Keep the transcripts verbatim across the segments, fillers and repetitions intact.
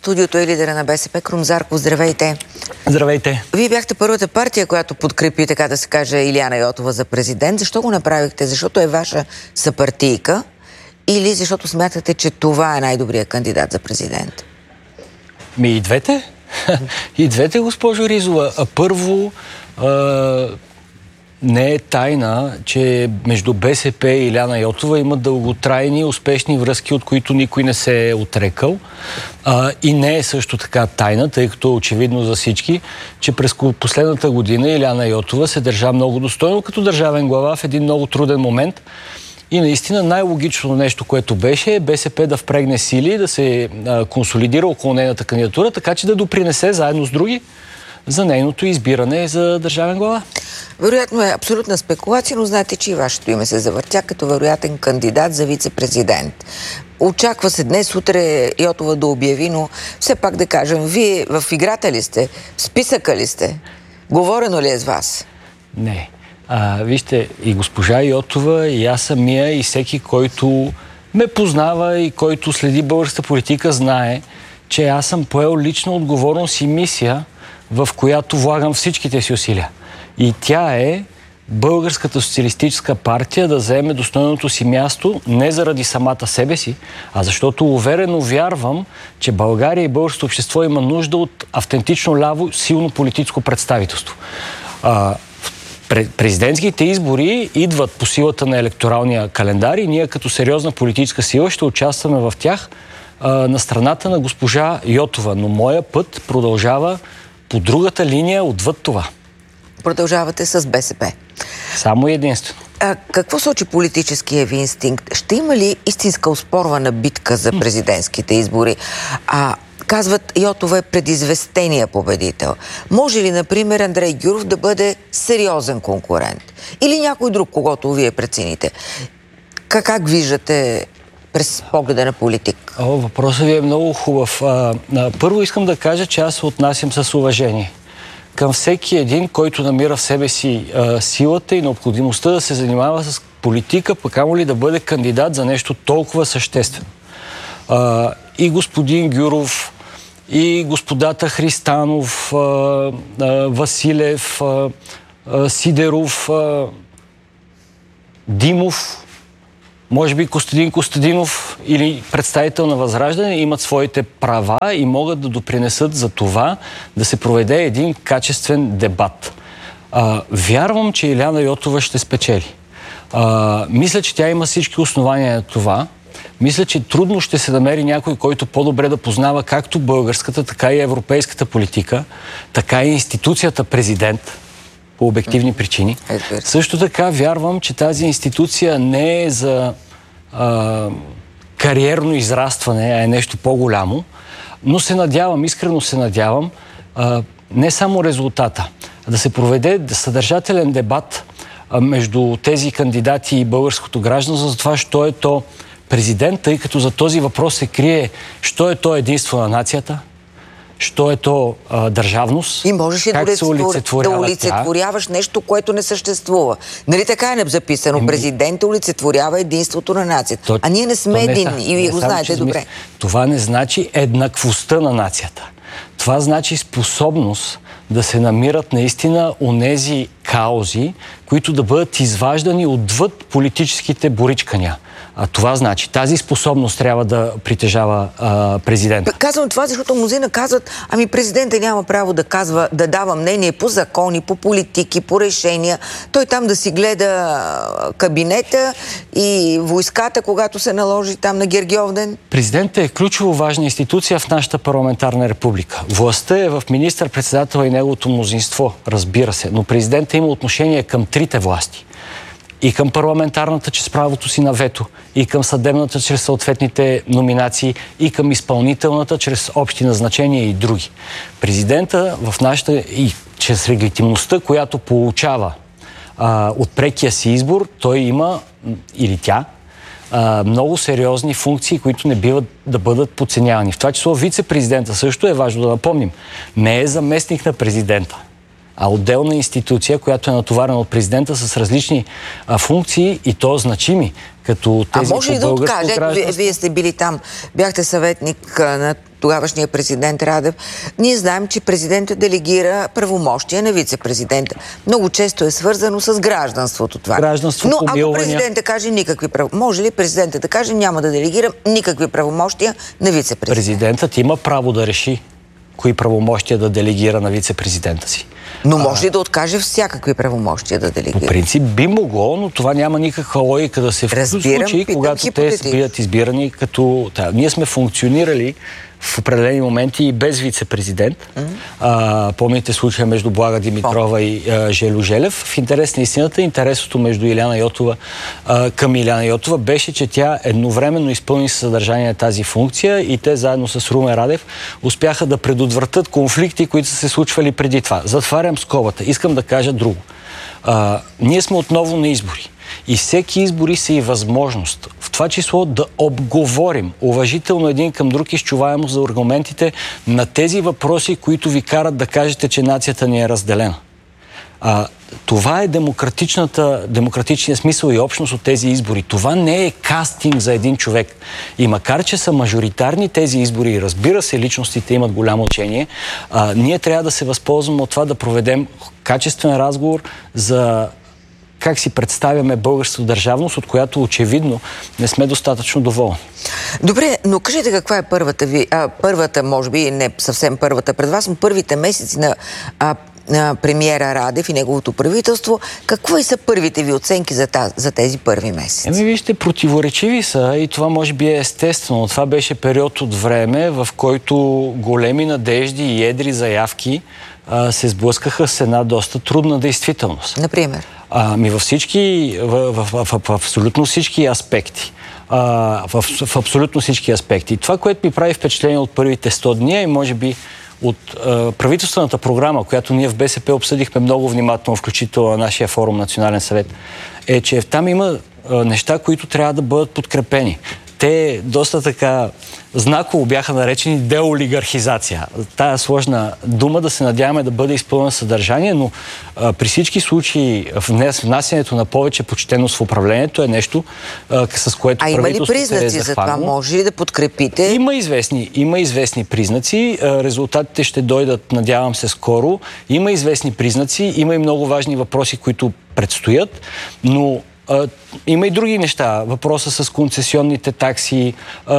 студиото е лидера на БСП Крум Зарков. Здравейте! Здравейте! Вие бяхте първата партия, която подкрепи, така да се каже, Илияна Йотова за президент. Защо го направихте? Защото е ваша съпартийка или защото смятате, че това е най-добрият кандидат за президент? Ми и двете. И двете, госпожо Ризова. А първо, а, не е тайна, че между БСП и Илияна Йотова има дълготрайни, успешни връзки, от които никой не се е отрекал. А, и не е също така тайна, тъй като е очевидно за всички, че през последната година Илияна Йотова се държа много достойно като държавен глава в един много труден момент. И наистина най-логичното нещо, което беше, е БСП да впрегне сили, да се а, консолидира около нейната кандидатура, така че да допринесе заедно с други за нейното избиране за държавен глава. Вероятно е абсолютна спекулация, но знаете, че и вашето име се завъртя като вероятен кандидат за вице-президент. Очаква се днес, утре Йотова да обяви, но все пак да кажем, вие в играта ли сте? В списъка ли сте? Говорено ли е с вас? Не. А, вижте, и госпожа Йотова, и аз самия, и всеки, който ме познава и който следи българската политика, знае, че аз съм поел лична отговорност и мисия, в която влагам всичките си усилия. И тя е Българската социалистическа партия да заеме достойното си място не заради самата себе си, а защото уверено вярвам, че България и българското общество има нужда от автентично ляво, силно политическо представителство. А, Президентските избори идват по силата на електоралния календар и ние като сериозна политическа сила ще участваме в тях а, на страната на госпожа Йотова. Но моя път продължава по другата линия отвъд това. Продължавате с БСП. Само единствено. А какво сочи политическия ви инстинкт? Ще има ли истинска оспорвана битка за президентските избори? А казват, Йотова е предизвестения победител. Може ли, например, Андрей Гюров да бъде сериозен конкурент? Или някой друг, когото вие прецените? Как, как виждате през погледа на политик? О, въпросът ви е много хубав. А, а, първо искам да кажа, че аз се отнасям с уважение към всеки един, който намира в себе си а, силата и необходимостта да се занимава с политика, пък камо ли да бъде кандидат за нещо толкова съществено. А, и господин Гюров, и господата Христанов, а, а, Василев, а, а, Сидеров, а, Димов, може би Костадин Костадинов или представител на Възраждане имат своите права и могат да допринесат за това да се проведе един качествен дебат. А, вярвам, че Илияна Йотова ще спечели. А, мисля, че тя има всички основания на това. Мисля, че трудно ще се намери някой, който по-добре да познава както българската, така и европейската политика, така и институцията президент, по обективни причини. Също така вярвам, че тази институция не е за а, кариерно израстване, а е нещо по-голямо, но се надявам, искрено се надявам, а, не само резултата, а да се проведе съдържателен дебат а, между тези кандидати и българското гражданство за това, що е то президент, тъй като за този въпрос се крие, що е то единство на нацията, що е то а, държавност, и можеш ли как да, се олицетворява да олицетворяваш тя? Нещо, което не съществува. Нали така е записано? Еми... Президентът олицетворява единството на нацията. То, а ние не сме един не, и вие го знаете добре. Смисъл. Това не значи еднаквостта на нацията. Това значи способност да се намират наистина онези каузи, които да бъдат изваждани отвъд политическите боричкания. А това значи, тази способност трябва да притежава а, президента. Казвам това, защото мнозина казват, ами президента няма право да казва, да дава мнение по закони, по политики, по решения. Той там да си гледа кабинета и войската, когато се наложи там на Гергьовден. Президентът е ключово важна институция в нашата парламентарна република. Властта е в министър-председател и неговото мнозинство, разбира се, но президентът има отношение към трите власти. И към парламентарната чрез правото си на вето, и към съдебната чрез съответните номинации, и към изпълнителната чрез общи назначения и други. Президента в нашата и чрез легитимността, която получава а, от прекия си избор, той има, или тя, а, много сериозни функции, които не биват да бъдат подценявани. В това число вице-президента също е важно да напомним. Не е заместник на президента, а отделна институция, която е натоварена от президента с различни а, функции и то значими. като тези а може ли да откаже? Вие, вие сте били там, бяхте съветник на тогавашния президент Радев. Ние знаем, че президентът делегира правомощия на вице-президента. Много често е свързано с гражданството това. Гражданство, но помилвания. ако президентът каже никакви правомощия, може ли президентът да каже няма да делегира никакви правомощия на вице-президента? Президентът има право да реши кои правомощия да делегира на вице-президента си. Но може ли да откаже всякакви правомощия да делегира? По принцип би могло, но това няма никаква логика да се в случай, когато те бъдат избирани като... Да, ние сме функционирали в определени моменти и без вице-президент. Mm-hmm. А, помните случая между Блага Димитрова oh. и а, Желю Желев. В интерес на истината, интересното между Илияна Йотова а, към Илияна Йотова беше, че тя едновременно изпълни съдържание на тази функция и те заедно с Румен Радев успяха да предотвратят конфликти, които са се случвали преди това. Затварям скобата. Искам да кажа друго. А, ние сме отново на избори. И всеки избори са и възможност. В това число да обговорим уважително един към друг изчуваемо за аргументите на тези въпроси, които ви карат да кажете, че нацията ни е разделена. А, това е демократичната, демократичният смисъл и общност от тези избори. Това не е кастинг за един човек. И макар, че са мажоритарни тези избори, и разбира се, личностите имат голямо учение, а, ние трябва да се възползваме от това да проведем качествен разговор за как си представяме българската държавност, от която очевидно не сме достатъчно доволни. Добре, но кажете каква е първата ви, а, първата, може би не съвсем първата пред вас, но първите месеци на, а, на премиера Радев и неговото правителство. Какво са първите ви оценки за, таз, за тези първи месеци? Еми, вижте, противоречиви са и това може би е естествено. Това беше период от време, в който големи надежди и едри заявки а, се сблъскаха с една доста трудна действителност. Например? Ами във всички, в, в, в, в, в абсолютно всички аспекти. А, в, в абсолютно всички аспекти. Това, което ми прави впечатление от първите сто дни и може би от а, правителствената програма, която ние в БСП обсъдихме много внимателно, включително на нашия форум Национален съвет, е, че там има а, неща, които трябва да бъдат подкрепени. Те доста така знаково бяха наречени деолигархизация. Тая сложна дума да се надяваме да бъде изпълнена съдържание, но а, при всички случаи внасянето на повече почтеност в управлението е нещо, а, с което а правителството има ли признаци е за това? Може ли да подкрепите? Има известни, има известни признаци. А, резултатите ще дойдат, надявам се, скоро. Има известни признаци. Има и много важни въпроси, които предстоят, но Uh, има и други неща. Въпроса с концесионните такси,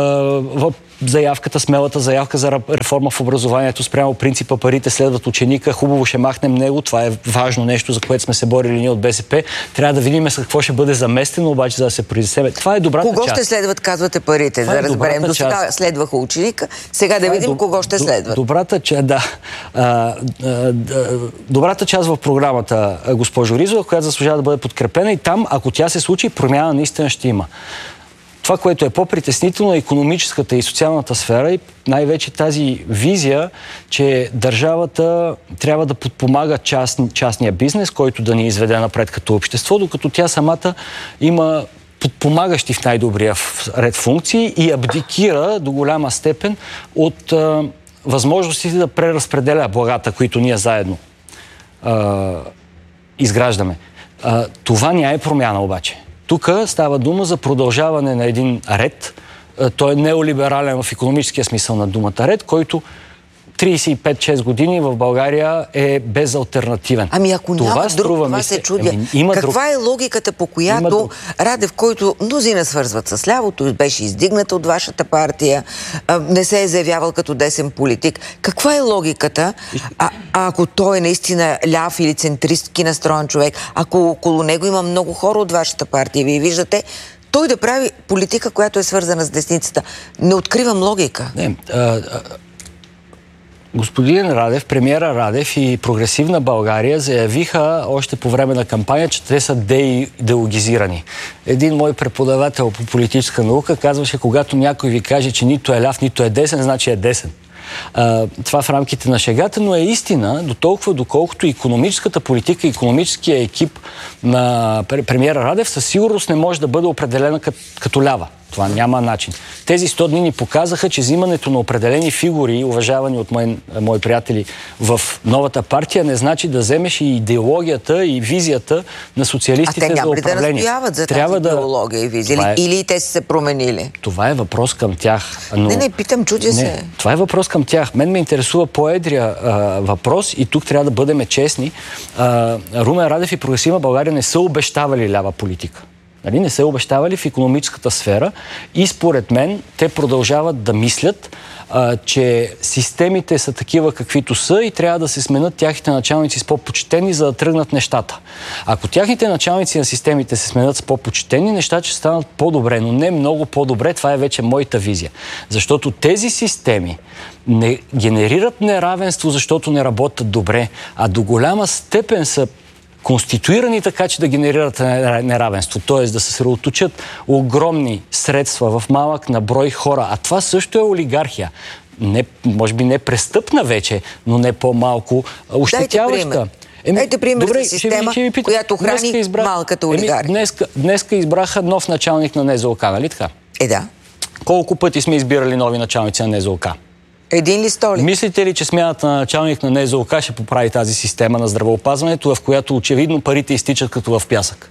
uh, заявката, смелата заявка за реформа в образованието спрямо принципа парите следват ученика. Хубаво ще махнем него. Това е важно нещо, за което сме се борили ние от БСП. Трябва да видим с какво ще бъде заместено, обаче за да се произнесе. Това е добрата кого част. Кого ще следват, казвате парите, това да е разберем. До сега следваха ученика, сега да това видим е кого ще следват. Добрата, да, а, а, добрата част в програмата, госпожо Ризова, която заслужава да бъде подкрепена и там, ако тя се случи, промяна наистина ще има. Това, което е по-притеснително е икономическата и социалната сфера и най-вече тази визия, че държавата трябва да подпомага част, частния бизнес, който да ни изведе напред като общество, докато тя самата има подпомагащи в най-добрия ред функции и абдикира до голяма степен от а, възможностите да преразпределя благата, които ние заедно а, изграждаме. А, това няма е промяна обаче. Тук става дума за продължаване на един ред. Той е неолиберален в икономическия смисъл на думата ред, който трийсет и пет шест години в България е безалтернативен. Ами ако това няма друг, това мисля, се чудя. Ами, има каква друг... е логиката, по която Радев, който мнозина свързват с лявото, беше издигнат от вашата партия, не се е заявявал като десен политик. Каква е логиката, а, а ако той е наистина ляв или центристки настроен човек, ако около него има много хора от вашата партия, вие виждате, той да прави политика, която е свързана с десницата. Не откривам логика. Не, а, а... Господин Радев, премиера Радев и Прогресивна България заявиха още по време на кампания, че те са деидеологизирани. Един мой преподавател по политическа наука казваше, когато някой ви каже, че нито е ляв, нито е десен, значи е десен. А, това в рамките на шегата, но е истина до толкова, доколкото икономическата политика, икономическия екип на премиера Радев със сигурност не може да бъде определена като, като лява. Това няма начин. Тези сто дни ни показаха, че взимането на определени фигури, уважавани от мои, мои приятели в новата партия, не значи да вземеш и идеологията и визията на социалистите за управление. А те няма да настояват за тази да... идеология и визия? Е... Или те са се променили? Това е въпрос към тях. Но... Не, не, питам, чудя не, се. Това е въпрос към тях. Мен ме интересува по-едрия а, въпрос и тук трябва да бъдем честни. А, Румен Радев и Прогресивна България не са обещавали лява политика. Нали? Не са обещавали в икономическата сфера и според мен те продължават да мислят, а, че системите са такива каквито са и трябва да се сменят тяхните началници с по-почтени, за да тръгнат нещата. Ако тяхните началници на системите се сменят с по-почтени, нещата ще станат по-добре, но не много по-добре. Това е вече моята визия. Защото тези системи не генерират неравенство, защото не работят добре, а до голяма степен са конституирани така, че да генерират неравенство, т.е. да се съсредоточат огромни средства в малък наброй хора. А това също е олигархия. Не, може би не престъпна вече, но не по-малко ощетяваща. Дайте Еми, Дайте пример добре, за система, ще ви, ще ви която храни избрах... малката олигархия. Днеска, днеска избраха нов началник на НЗОК, нали така? Е, да. Колко пъти сме избирали нови началници на НЗОК? Един ли сто ли? Мислите ли, че смяната на началник на НЗОК ще поправи тази система на здравеопазването, в която очевидно парите изтичат като в пясък?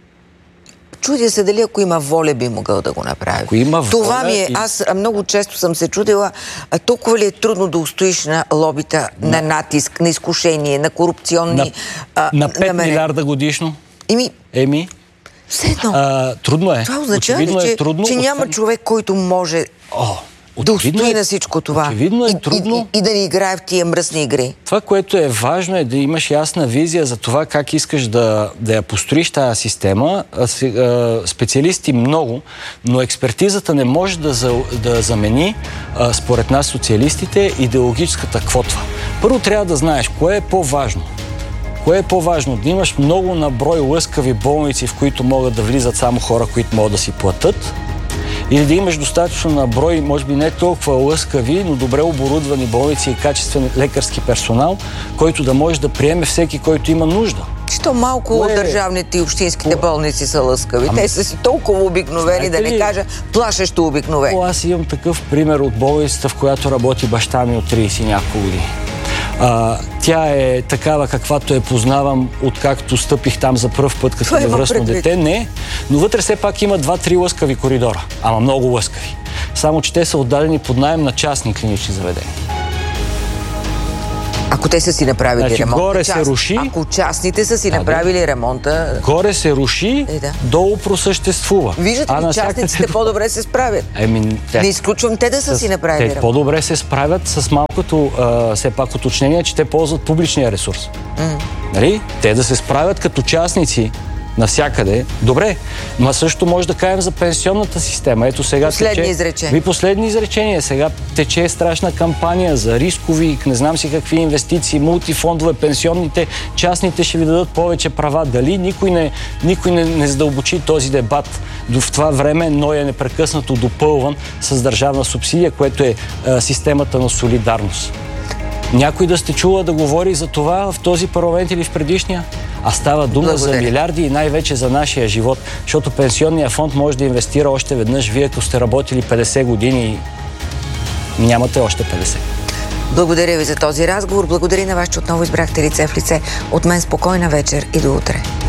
Чудя се дали ако има воля би могъл да го направи. Ако има воля... Това ми е... Аз много често съм се чудила, а толкова ли е трудно да устоиш на лобита, на, на натиск, на изкушение, на корупционни... На, а, на пет намерен... милиарда годишно? Еми... Еми... Все едно. А, трудно е. Това означава ли, че, е трудно, че няма освен... човек, който може... О, да устои е, на всичко това. Очевидно е трудно. И, и, и да ни играе в тия мръсни игри. Това, което е важно, е да имаш ясна визия за това как искаш да, да я построиш тази система. Специалисти много, но експертизата не може да, за, да замени, според нас социалистите, идеологическата квотва. Първо трябва да знаеш кое е по-важно. Кое е по-важно? Да имаш много наброй лъскави болници, в които могат да влизат само хора, които могат да си платят, или да имаш достатъчно наброй, може би не толкова лъскави, но добре оборудвани болници и качествен лекарски персонал, който да може да приеме всеки, който има нужда. Що малко от държавните и общинските болници са лъскави. Ам... Те са си толкова обикновени, да не кажа плашещо обикновени. Аз имам такъв пример от болницата, в която работи баща ми от трийсет няколко години. А, тя е такава, каквато я познавам, откакто стъпих там за пръв път, като невръстно дете. Не, но вътре все пак има два-три лъскави коридора. Ама много лъскави. Само, че те са отдадени под наем на частни клинични заведения. Ако те са си направили значи, ремонт. Горе част... се руши. Ако частните са си да, направили да. ремонта. Горе се руши, е, да. долу просъществува. Виждате ли, частниците те... по-добре се справят. Еми, те... Не изключвам те да са с... си направили те ремонт. Те по-добре се справят с малкото, а, все пак уточнение, че те ползват публичния ресурс. Mm. Нали? Те да се справят като частници навсякъде. Добре, но също може да кажем за пенсионната система. Ето сега последни тече... изречения. Ви последни изречения. Сега тече страшна кампания за рискови, не знам си какви инвестиции, мултифондове, пенсионните, частните ще ви дадат повече права. Дали никой не, никой не, не задълбочи този дебат. В това време НОИ е непрекъснато допълван с държавна субсидия, което е а, системата на солидарност. Някой да сте чула да говори за това в този парламент или в предишния? А става дума Благодаря. за милиарди и най-вече за нашия живот, защото пенсионния фонд може да инвестира още веднъж. Вие, ако сте работили петдесет години, нямате още петдесет. Благодаря ви за този разговор. Благодаря на вас, че отново избрахте лице в лице. От мен спокойна вечер и до утре.